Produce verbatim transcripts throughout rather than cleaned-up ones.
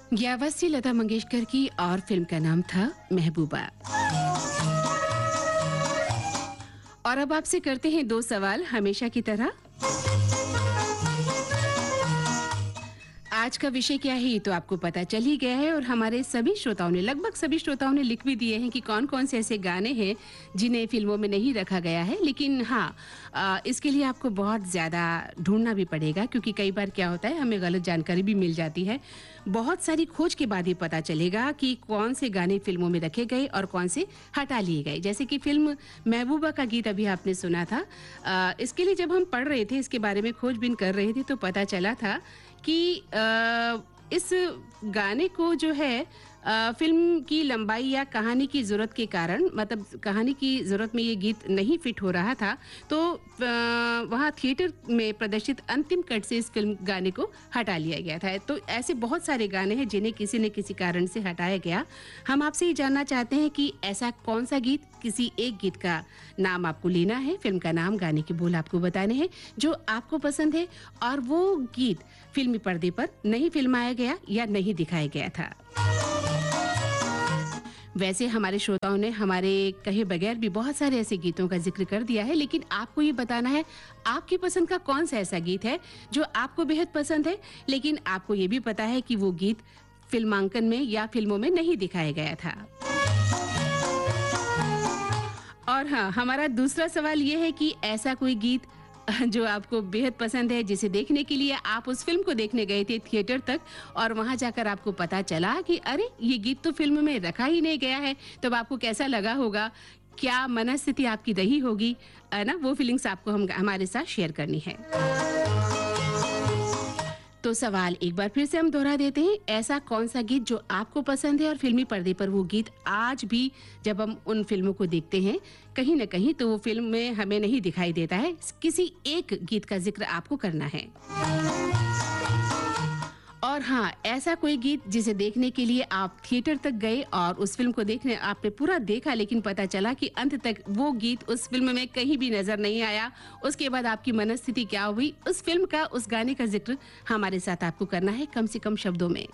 ये आवाज थी लता मंगेशकर की और फिल्म का नाम था महबूबा। और अब आपसे करते हैं दो सवाल हमेशा की तरह। आज का विषय क्या है ये तो आपको पता चल ही गया है और हमारे सभी श्रोताओं ने लगभग सभी श्रोताओं ने लिख भी दिए हैं कि कौन-कौन से ऐसे गाने हैं जिन्हें फिल्मों में नहीं रखा गया है। लेकिन हाँ, आ, इसके लिए आपको बहुत ज़्यादा ढूंढना भी पड़ेगा क्योंकि कई बार क्या होता है हमें गलत जानकारी भी मिल जाती है। बहुत सारी खोज के बाद ही पता चलेगा कि कौन से गाने फिल्मों में रखे गए और कौन से हटा लिए गए। जैसे कि फिल्म महबूबा का गीत अभी आपने सुना था। आ, इसके लिए जब हम पढ़ रहे थे, इसके बारे में खोजबीन कर रहे थे तो पता चला था कि आ, इस गाने को जो है आ, फिल्म की लंबाई या कहानी की ज़रूरत के कारण, मतलब कहानी की ज़रूरत में ये गीत नहीं फिट हो रहा था, तो वहाँ थिएटर में प्रदर्शित अंतिम कट से इस फिल्म गाने को हटा लिया गया था। तो ऐसे बहुत सारे गाने हैं जिन्हें किसी न किसी कारण से हटाया गया। हम आपसे ये जानना चाहते हैं कि ऐसा कौन सा गीत, किसी एक गीत का नाम आपको लेना है, फिल्म का नाम, गाने के बोल आपको बताने हैं जो आपको पसंद है और वो गीत फिल्मी पर्दे पर नहीं फिल्माया गया या नहीं दिखाया गया था। वैसे हमारे श्रोताओं ने हमारे कहे बगैर भी बहुत सारे ऐसे गीतों का जिक्र कर दिया है, लेकिन आपको ये बताना है आपकी पसंद का कौन सा ऐसा गीत है जो आपको बेहद पसंद है, लेकिन आपको ये भी पता है कि वो गीत फिल्मांकन में या फिल्मों में नहीं दिखाया गया था। और हाँ, हमारा दूसरा सवाल ये है कि ऐसा कोई गीत जो आपको बेहद पसंद है, जिसे देखने के लिए आप उस फिल्म को देखने गए थे थिएटर तक और वहां जाकर आपको पता चला कि अरे ये गीत तो फिल्म में रखा ही नहीं गया है, तब आपको कैसा लगा होगा, क्या मनस्थिति आपकी रही होगी, है ना? वो फीलिंग्स आपको हम हमारे साथ शेयर करनी है। तो सवाल एक बार फिर से हम दोहरा देते हैं, ऐसा कौन सा गीत जो आपको पसंद है और फिल्मी पर्दे पर वो गीत आज भी जब हम उन फिल्मों को देखते हैं कहीं न कहीं तो वो फिल्म में हमें नहीं दिखाई देता है। किसी एक गीत का जिक्र आपको करना है। और हाँ, ऐसा कोई गीत जिसे देखने के लिए आप थिएटर तक गए और उस फिल्म को देखने आपने पूरा देखा, लेकिन पता चला कि अंत तक वो गीत उस फिल्म में कहीं भी नजर नहीं आया। उसके बाद आपकी मनस्थिति क्या हुई, उस फिल्म का, उस गाने का जिक्र हमारे साथ आपको करना है कम से कम शब्दों में।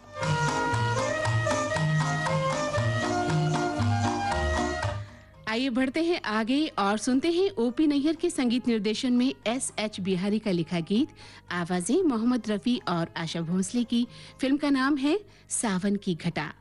आइए बढ़ते हैं आगे और सुनते हैं ओपी नैयर के संगीत निर्देशन में एस एच बिहारी का लिखा गीत। आवाजें मोहम्मद रफी और आशा भोसले की। फिल्म का नाम है सावन की घटा।